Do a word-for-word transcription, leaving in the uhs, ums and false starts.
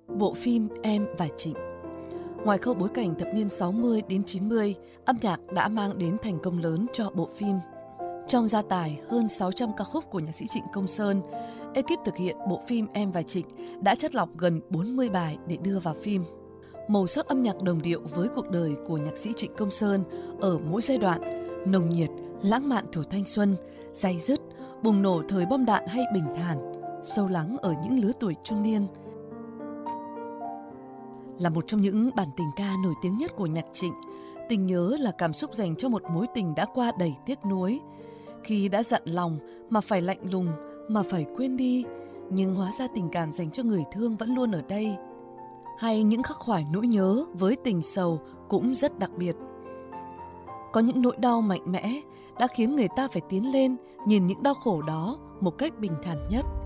Bộ phim Em và Trịnh. Ngoài khâu bối cảnh thập niên sáu mươi đến chín mươi, âm nhạc đã mang đến thành công lớn cho bộ phim. Trong gia tài hơn sáu trăm ca khúc của nhạc sĩ Trịnh Công Sơn, ekip thực hiện bộ phim Em và Trịnh đã chắt lọc gần bốn mươi bài để đưa vào phim. Màu sắc âm nhạc đồng điệu với cuộc đời của nhạc sĩ Trịnh Công Sơn ở mỗi giai đoạn, nồng nhiệt, lãng mạn tuổi thanh xuân, day dứt, bùng nổ thời bom đạn hay bình thản, sâu lắng ở những lứa tuổi trung niên. Là một trong những bản tình ca nổi tiếng nhất của nhạc Trịnh, Tình nhớ là cảm xúc dành cho một mối tình đã qua đầy tiếc nuối. Khi đã dặn lòng mà phải lạnh lùng, mà phải quên đi, nhưng hóa ra tình cảm dành cho người thương vẫn luôn ở đây. Hay những khắc khoải nỗi nhớ với tình sầu cũng rất đặc biệt. Có những nỗi đau mạnh mẽ đã khiến người ta phải tiến lên nhìn những đau khổ đó một cách bình thản nhất.